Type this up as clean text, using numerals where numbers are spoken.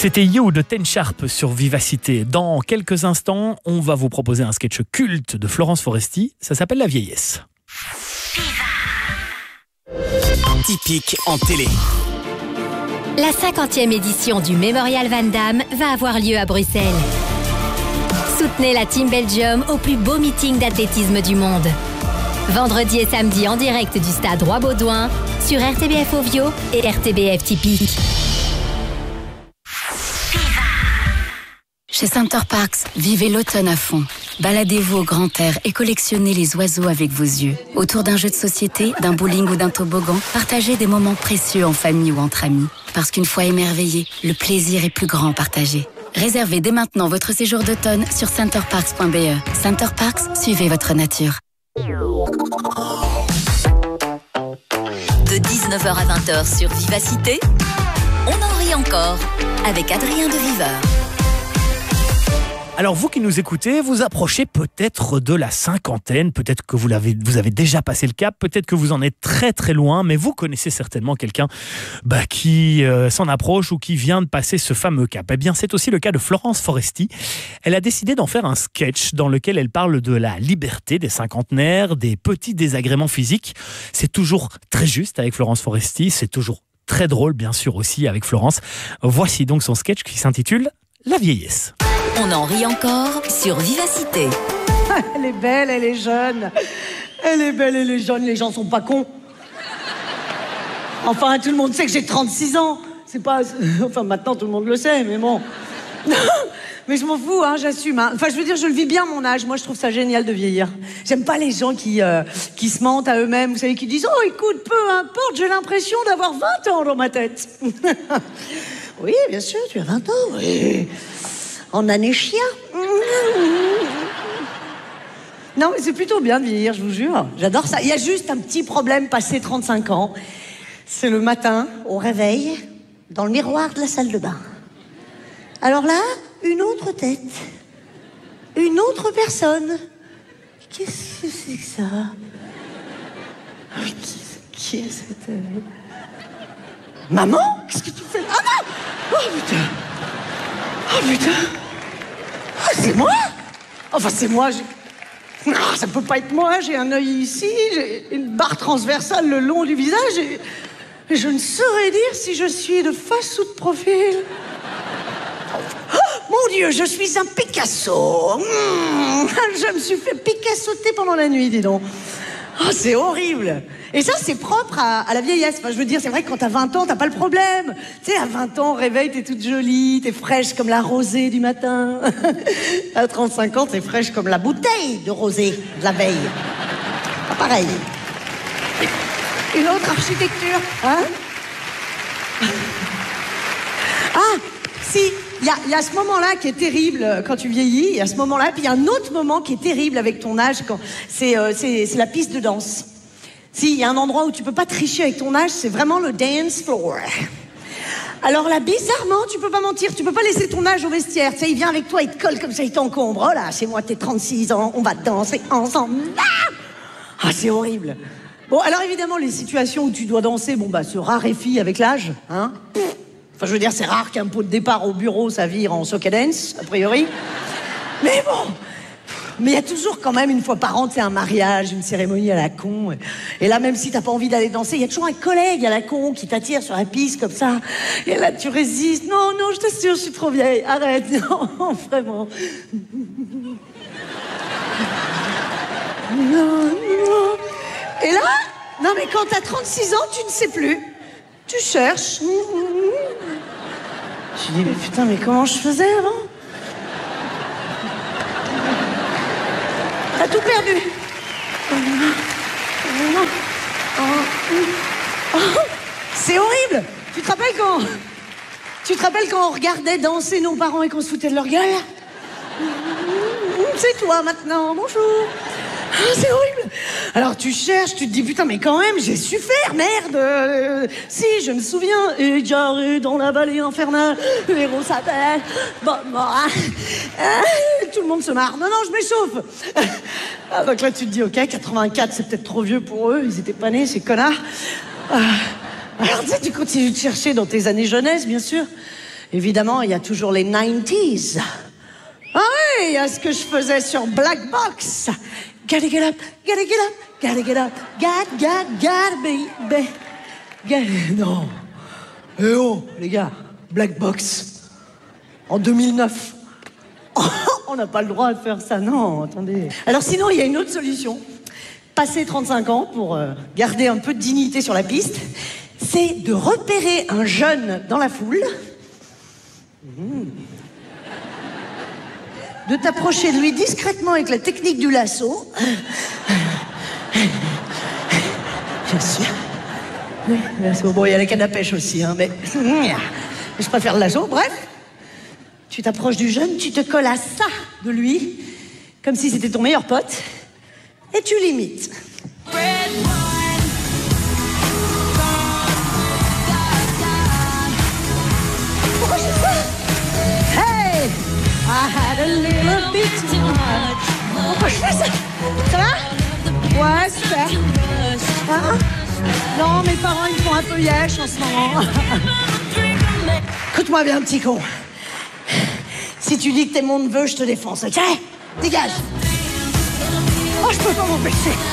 C'était You de Ten Sharp sur Vivacité. Dans quelques instants, on va vous proposer un sketch culte de Florence Foresti. Ça s'appelle La Vieillesse. Typique en télé. La 50e édition du Mémorial Van Damme va avoir lieu à Bruxelles. Soutenez la Team Belgium au plus beau meeting d'athlétisme du monde. Vendredi et samedi en direct du stade Roi-Baudouin sur RTBF Ovio et RTBF Typique. Chez Center Parcs, vivez l'automne à fond. Baladez-vous au grand air et collectionnez les oiseaux avec vos yeux. Autour d'un jeu de société, d'un bowling ou d'un toboggan, partagez des moments précieux en famille ou entre amis. Parce qu'une fois émerveillé, le plaisir est plus grand partagé. Réservez dès maintenant votre séjour d'automne sur centerparks.be. Center Parcs, suivez votre nature. De 19h à 20h sur Vivacité, on en rit encore avec Adrien de Viveur. Alors vous qui nous écoutez, vous approchez peut-être de la cinquantaine, peut-être que vous avez déjà passé le cap, peut-être que vous en êtes très très loin, mais vous connaissez certainement quelqu'un qui s'en approche ou qui vient de passer ce fameux cap. Eh bien c'est aussi le cas de Florence Foresti. Elle a décidé d'en faire un sketch dans lequel elle parle de la liberté des cinquantenaires, des petits désagréments physiques. C'est toujours très juste avec Florence Foresti, c'est toujours très drôle bien sûr aussi avec Florence. Voici donc son sketch qui s'intitule La Vieillesse. On en rit encore sur Vivacité. Elle est belle, elle est jeune. Elle est belle, elle est jeune, les gens sont pas cons. Enfin, tout le monde sait que j'ai 36 ans. C'est pas... Enfin, maintenant, tout le monde le sait, mais bon. Mais je m'en fous, hein, j'assume. Hein. Enfin, je veux dire, je le vis bien, mon âge. Moi, je trouve ça génial de vieillir. J'aime pas les gens qui se mentent à eux-mêmes. Vous savez, qui disent « Oh, écoute, peu importe, j'ai l'impression d'avoir 20 ans dans ma tête. » Oui, bien sûr, tu as 20 ans, oui. En année chien. Non, mais c'est plutôt bien de vieillir, je vous jure. J'adore ça. Il y a juste un petit problème passé 35 ans. C'est le matin, au réveil, dans le miroir de la salle de bain. Alors là, une autre tête. Une autre personne. Qu'est-ce que c'est que ça? Qui est cette... Maman? Qu'est-ce que tu fais? Ah non! Oh putain! Oh putain! Ah, c'est moi? Enfin, c'est moi, non, ça peut pas être moi, j'ai un œil ici, j'ai une barre transversale le long du visage et je ne saurais dire si je suis de face ou de profil. Oh, mon Dieu, je suis un Picasso. Je me suis fait Picassoter pendant la nuit, dis donc. Oh, c'est horrible. Et ça, c'est propre à la vieillesse. Enfin, je veux dire, c'est vrai que quand t'as 20 ans, t'as pas le problème. Tu sais, à 20 ans, au réveil, t'es toute jolie, t'es fraîche comme la rosée du matin. À 35 ans, t'es fraîche comme la bouteille de rosée de la veille. Pas pareil. Une autre architecture, hein? Ah, si, il y a ce moment-là qui est terrible quand tu vieillis, il y a ce moment-là, puis il y a un autre moment qui est terrible avec ton âge, c'est la piste de danse. Si, il y a un endroit où tu peux pas tricher avec ton âge, c'est vraiment le dance floor. Alors là, bizarrement, tu peux pas mentir, tu peux pas laisser ton âge au vestiaire. Tu sais, il vient avec toi, il te colle comme ça, il t'encombre. Oh là, c'est moi, t'es 36 ans, on va danser ensemble. Ah, c'est horrible. Bon, alors évidemment, les situations où tu dois danser, se raréfient avec l'âge, hein. Enfin, je veux dire, c'est rare qu'un pot de départ au bureau, ça vire en soca dance, a priori. Mais bon... Mais il y a toujours quand même, une fois par an, un mariage, une cérémonie à la con. Et là, même si t'as pas envie d'aller danser, il y a toujours un collègue à la con qui t'attire sur la piste comme ça. Et là, tu résistes. Non, non, je t'assure, je suis trop vieille. Arrête, non, vraiment. Non, non. Et là, non mais quand t'as 36 ans, tu ne sais plus. Tu cherches. Je dis, mais putain, mais comment je faisais avant? T'as tout perdu. C'est horrible. Tu te rappelles quand on regardait danser nos parents et qu'on se foutait de leur gueule? C'est toi maintenant, bonjour. C'est horrible. Alors tu cherches, tu te dis putain mais quand même j'ai su faire, merde. Si je me souviens, égaré dans la vallée infernale, le héros s'appelle tout le monde se marre. Non, je m'échauffe. Ah, donc là tu te dis ok, 84 c'est peut-être trop vieux pour eux, ils étaient pas nés ces connards. Alors tu sais, tu continues de chercher dans tes années jeunesse bien sûr. Évidemment, il y a toujours les 90s. Ah oui, il y a ce que je faisais sur Black Box. Gotta get up, gotta get up, gotta get up, gotta be. Non. Eh oh, les gars, Black Box. En 2009. On n'a pas le droit de faire ça, non, attendez. Alors sinon, il y a une autre solution. Passer 35 ans pour garder un peu de dignité sur la piste, c'est de repérer un jeune dans la foule, de t'approcher de lui discrètement avec la technique du lasso. Bien sûr. Oui, lasso. Bon, il y a la canne à pêche aussi, hein, mais je préfère le lasso. Bref, tu t'approches du jeune, tu te colles à ça de lui, comme si c'était ton meilleur pote, et tu l'imites. Pourquoi je fais ça? Hey, I had a little bit too much. Pourquoi je fais ça? Ça va? Ouais, super. Hein? Non, mes parents, ils font un peu yesh en ce moment. Écoute-moi bien, petit con. Si tu dis que t'es mon neveu, je te défonce, ok? Dégage. Oh, je peux pas m'empêcher.